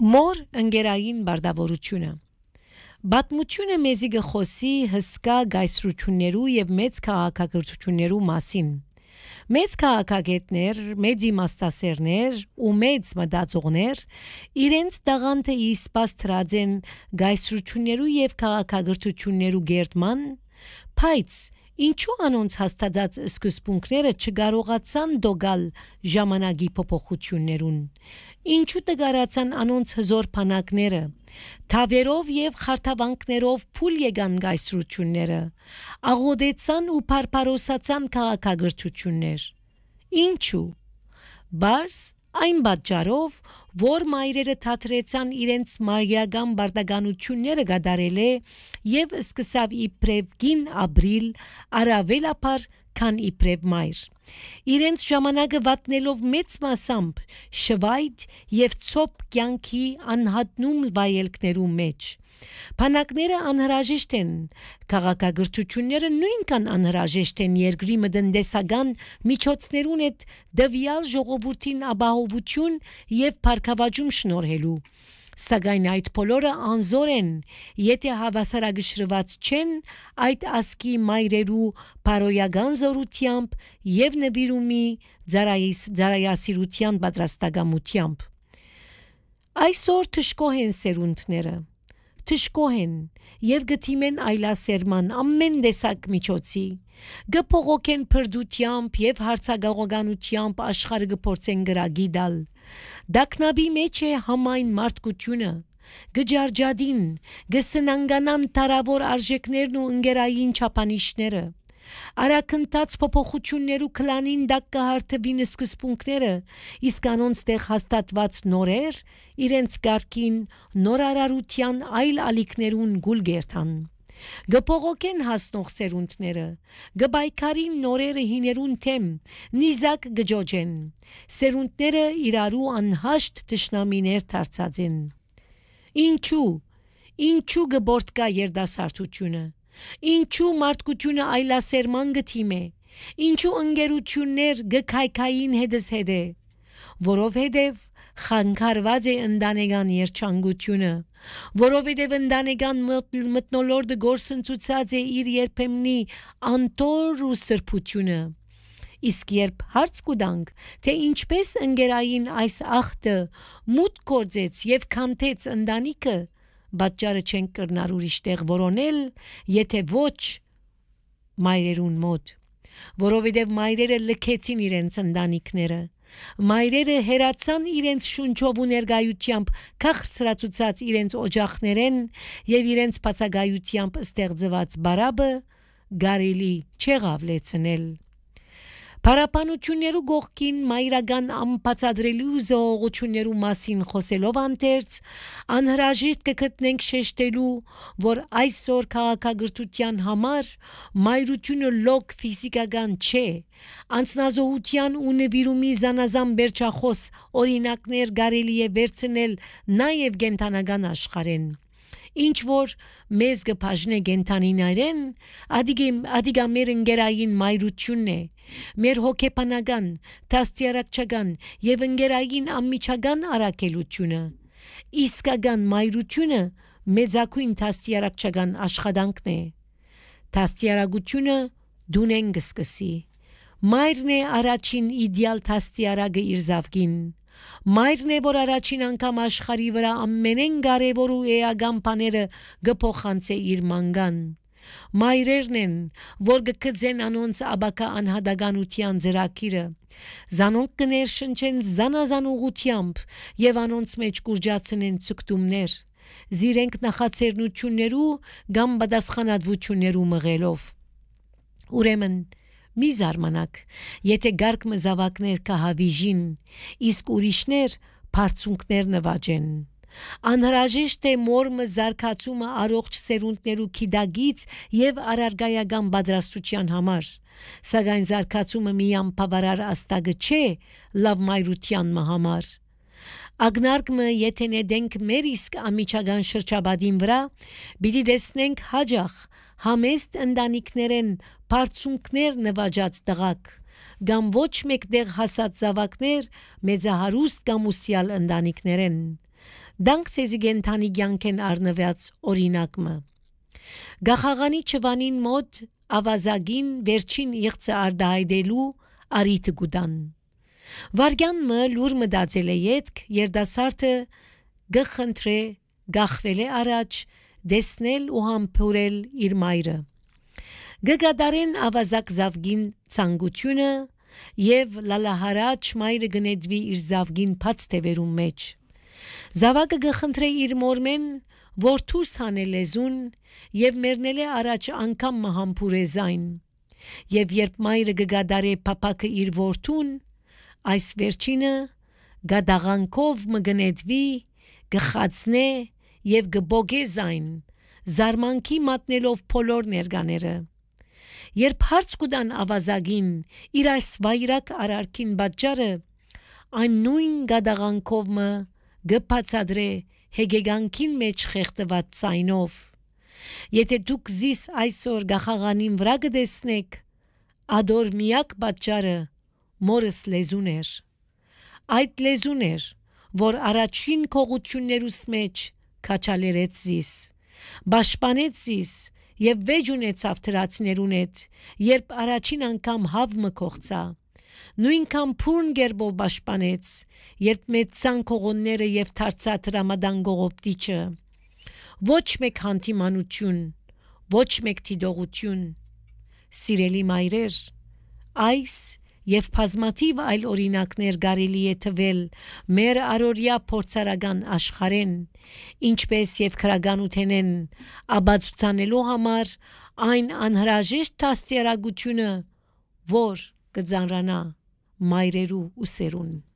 Մոր ընկերային բարդավորությունը Բատմությունը մեզի գխոսի հսկա գայսրություններու եւ մեծ քաղաքակրթություններու մասին Մեծ քաղաքագետներ, մեծ իմաստասերներ ու մեծ մտածողներ իրենց տաղանդը իսպաս թրած են գայսրություններու եւ քաղաքակրթություններու գերտման բայց ինչու անոնց հաստատած սկզբունքները չկարողացան դոգալ ժամանակի փոփոխություններուն Ինչու տգարացան անոնց հզոր փանակները Թավերով եւ խարթավանքներով փուլ եկան գայսրությունները աղոդեցան ու փարփարոսացան քաղաքագրություններ Ինչու Բարձ այն պատճառով որ մայրերը թատրեցան իրենց մարիական բարդականությունները գդարել եւ սկսավ իբրև գին ապրիլ արավելապար քան իբրև մայր Իրենց ժամանակը վատնելով մեծ մասամբ շվայտ եւ ցոփ կյանքի անհատնում վայելքներու մեջ Փանակները անհրաժեշտ են քաղաքագրությունները նույնքան անհրաժեշտ են երկրի մտնտեսական միջոցներուն հետ դվյալ ժողովրդին ապահովություն եւ բարգավաճում շնորհելու Սակայն այդ բոլորը անզոր են, եթե հավասարակշռված չեն այդ ասկի մայրերու բարոյական զորությամբ եւ նվիրումի ծառայասիրության պատրաստակամությամբ Այսօր թշկող են սերունդները Թշկող են եւ գտիմեն այլասերման ամեն տեսակ միջոցի գփողոքեն փրդությամբ եւ հարցագաղոգանությամբ աշխարհը գործեն գրագի դալ Դակնաբի մեջ է համայն մարդկությունը գջարջադին գսնանգանան տարավոր արժեքներն ու ընկերային չափանիշները Արաքնտած փոփոխություններու քլանին դակ կհարթվին սկզբունքները իսկ անոնց տեղ հաստատված նորեր իրենց գարկին նորարարության այլ ալիքներուն գուլգերթան Գփողոքեն հասնող սերունդները գբայքարին նորերը հիներուն թեմ նիզակ գջոջեն սերունդները իրարու անհաշտ տշնամիներ դարձած են Ինչու գբորտկա երդասարտությունը Ինչու մարդկությունը այլասերման գտիմ է Ինչու ընկերություններ գքայքային հետս հետ է Որովհետև խանգարված է ընտանեկան երջանկությունը Որովհետև ընտանեկան մթնոլորտը գործընծուցած է իր երբեմնի անտոր ու սրբությունը Իսկ երբ հարց կուտանք, թե ինչպես ընկերային այս ախտը մուտք գործեց եւ քանթեց ընտանիքը Բաճարը չեն կրնար ուրիշ տեղ որոնել, եթե ոչ մայրերուն մոտ, որովհետև մայրերը լքեցին իրենց ընտանիքները, մայրերը հերացան իրենց շունչով ու ներգայությամբ քաղցրացուցած իրենց օջախներեն եւ իրենց բացակայությամբ ստեղծված բարաբը գարելի չեղավ լեցնել Փարապանություններու գողքին մայրական անբացատրելի զողողություններու մասին խոսելով անտերց անհրաժեշտ կգտնենք շեշտելու որ այսօր քաղաքագրթության համար մայրությունը լոկ ֆիզիկական չէ անձնազոհության ու նվիրումի զանազան բերչախոս օրինակներ կարելի է վերցնել նաև կենթանական աշխարհեն Ինչ որ մեզ գբաժնե գենթանիներեն ադիգա մեր ընկերային մայրությունն է մեր հոգեբանական տաստիարակչական եւ ընկերային ամիջական արակելությունը իսկական մայրությունը մեծակույն տաստիարակչական աշխատանքն է տաստիարակությունը դունեն գսկսի մայրն է առաջին իդեալ տաստիարակը իր զավգին Մայրն է որ առաջին անգամ աշխարհի վրա ամենեն կարևոր ու էական բաները գփոխանցե իր մանգան Մայրերն են որ գկծեն անոնց աբակա անհատականության ծրագիրը Զանոնք կներշնչեն զանազան ուղությամբ եւ անոնց մեջ կուրջացնեն ցկտումներ Զիրենք նախաձեռնություններու կամ պատասխանատվություններու մղելով Ուրեմն Մի զարմանակ, եթե գարկ մզավակներ կհավիժին, իսկ ուրիշներ բարձունքներ նվաճեն։ Անհրաժեշտ է մորմը զարգացումը առողջ սերունդներու քիդագից եւ առարգայական պատրաստության համար։ Սակայն զարգացումը միայն բավարար աստագը չէ լավ մայրության համար։ Ագնարկը եթե նետենք մեր իսկ ամիջական շրջաբադին վրա, պիտի տեսնենք հաջող համեստ ընտանիքներեն բարձունքներ նվաճած տղակ, կամ ոչ մեկտեղ հասած զավակներ մեծահարուստ կամ ուսյալ ընտանիքներեն։ Դանք ցեզի գենթանի կյանքեն առնված օրինակը։ Գախաղանի չվանին մոտ ավազագին վերջին իղծը արդահայտելու արիթը գուտան։ Վարգյանը լուր մտածել է ետք երդասարտը գխնդրե գախվել է առաջ դեսնել ու համբուրել իր մայրը։ Գգադարեն ավազակ զավգին ցանկությունը եւ լալահարաչ մայրը գնեդվի իր զավգին փած թևերում մեջ։ Զավակը գխնդրե իր մորմեն որ դուրս հանել լեզուն եւ մեռնել է առաջ անգամ մահամբուրե զայն եւ երբ մայրը գգադարե փապակը իր որդուն այս վերջինը գադաղանքով մգնեդվի գխածնե եւ գբոգե զայն զարմանքի մատնելով փոլոր ներկաները երբ հարց կուտան ավազագին իր այս վայրակ արարքին պատճառը այն նույն գադաղանքով գբացադրե հեգեգանքին մեջ խեղդված ցայնով եթե դուք զիս այսօր գախաղանին վրա գտեսնեք ադոր միակ պատճառը մորս լեզուն էր այդ լեզուն էր որ առաջին քողություններուս մեջ քաչալերեց զիս պաշտպանեց զիս եւ վեճ ունեցավ թրացներուն հետ երբ առաջին անգամ հավ մկողցա նույնքան փուրն գերբով պաշտպանեց երբ մեծան քողոնները եւ թարցած ռամադան գողոպտիչը ոչ մեկ հանդիմանություն ոչ մեկ թիդողություն սիրելի մայրեր այս եւ բազմաթիվ այլ օրինակներ կարելի է թվել մեր առօրյա փորձարական աշխարհեն ինչպես եւ քրագանութենեն աբացուցանելու համար այն անհրաժեշտ դաստիարակությունը որ կձանրանա մայրերու ուսերուն